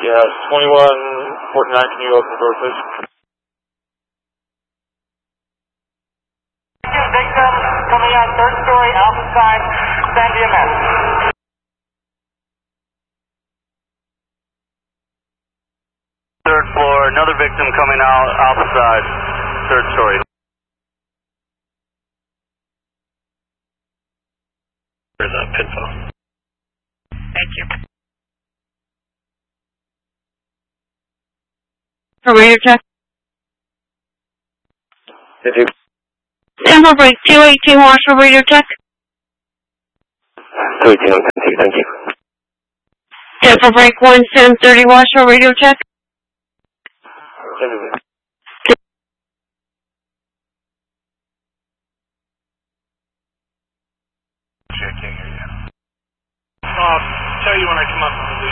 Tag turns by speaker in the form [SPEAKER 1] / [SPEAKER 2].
[SPEAKER 1] Yeah, 2149, can you open the door, please?
[SPEAKER 2] Victim coming out third story, alpha side, send EMS. Third floor, another victim coming out, alpha side, third story. Where's that pinfall?
[SPEAKER 3] Thank you. For radio check. Sample break 218 watch for radio check.
[SPEAKER 4] 218 on 10, thank you.
[SPEAKER 3] Sample break 1730 watch for radio check.
[SPEAKER 1] I'll tell you when I come up with the